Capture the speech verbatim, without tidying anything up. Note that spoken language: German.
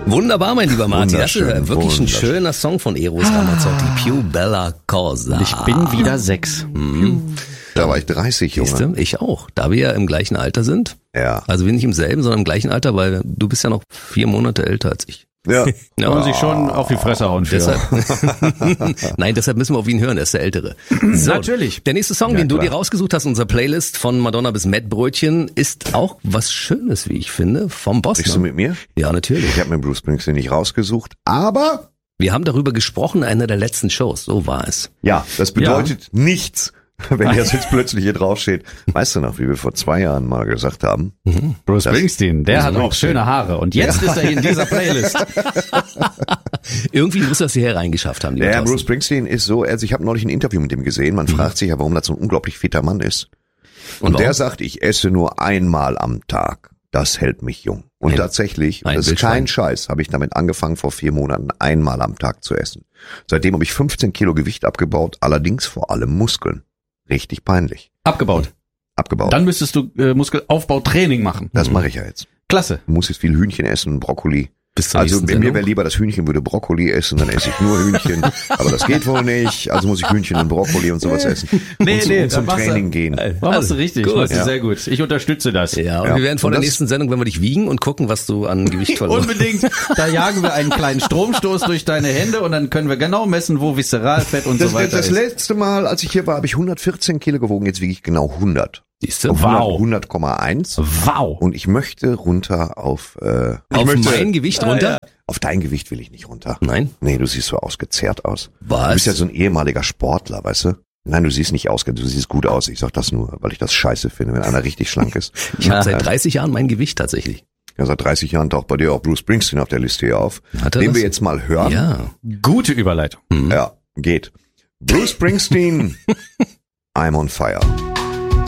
Wunderbar, mein lieber Martin. Das ist Wunderschön, wirklich ein wunderschön. schöner Song von Eros Ramazzotti. Più bella cosa. Ich bin wieder sechs. Da war ich dreißig, Siehst Junge. du? Ich auch. Da wir ja im gleichen Alter sind. Ja. Also wir nicht im selben, sondern im gleichen Alter, weil du bist ja noch vier Monate älter als ich. Ja. Kann man sich schon auf die Fresse hauen für. Deshalb, Nein, deshalb müssen wir auf ihn hören, er ist der Ältere. So, Natürlich. Der nächste Song, Ja, den du klar. dir rausgesucht hast, unser Playlist von Madonna bis Mettbrötchen, ist auch was Schönes, wie ich finde, vom Boss. Bist du mit mir? Ja, natürlich. Ich habe mir Bruce Springsteen nicht rausgesucht, aber Wir haben darüber gesprochen, einer der letzten Shows, so war es. ja, das bedeutet nichts, wenn das jetzt plötzlich hier draufsteht. Weißt du noch, wie wir vor zwei Jahren mal gesagt haben? Bruce Das- Springsteen, der das hat ist auch auch schön. schöne Haare. Und jetzt ist er in dieser Playlist. Irgendwie muss das hierher reingeschafft haben, lieber Ja, Thorsten. Bruce Springsteen ist so, also ich habe neulich ein Interview mit ihm gesehen, man fragt sich ja, warum das so ein unglaublich fitter Mann ist. Und, warum? der sagt, ich esse nur einmal am Tag. Das hält mich jung. Und Ein- tatsächlich, und ein das ist Wildschwein. kein Scheiß, habe ich damit angefangen vor vier Monaten einmal am Tag zu essen. Seitdem habe ich fünfzehn Kilo Gewicht abgebaut, allerdings vor allem Muskeln. Richtig peinlich. Abgebaut. Abgebaut. Dann müsstest du äh, Muskelaufbautraining machen. das mache ich ja jetzt. Klasse. Ich muss jetzt viel Hühnchen essen, Brokkoli. Bis zur Also nächsten mir Sendung. wäre lieber, das Hühnchen würde Brokkoli essen, dann esse ich nur Hühnchen. Aber das geht wohl nicht. Also muss ich Hühnchen und Brokkoli und sowas essen. Nee, und, zu, nee, und zum dann machst du- Training gehen. Machst du richtig. gut. Machst du Ja. sehr gut. Ich unterstütze das. Ja, und Ja. wir werden vor Und der das- nächsten Sendung, wenn wir dich wiegen und gucken, was du an Gewicht verloren hast. Unbedingt. Da jagen wir einen kleinen Stromstoß durch deine Hände und dann können wir genau messen, wo Viszeralfett und Das, so weiter das ist. letzte Mal, als ich hier war, habe ich hundertvierzehn Kilo gewogen. Jetzt wiege ich genau hundert. Siehst du? Auf Wow. hundert Komma eins. Wow. Und ich möchte runter auf, äh, ich Auf möchte, mein Gewicht runter? auf dein Gewicht will ich nicht runter. Nein. Nee, du siehst so ausgezehrt aus. Was? Du bist ja so ein ehemaliger Sportler, weißt du? Nein, du siehst nicht aus, du siehst gut aus. Ich sag das nur, weil ich das scheiße finde, wenn einer richtig schlank ist. Ich habe seit dreißig Jahren mein Gewicht tatsächlich. Ja, seit dreißig Jahren taucht bei dir auch Bruce Springsteen auf der Liste hier auf. Hat er Den das? wir jetzt mal hören. Ja. Gute Überleitung. Ja, geht. Bruce Springsteen, I'm on fire.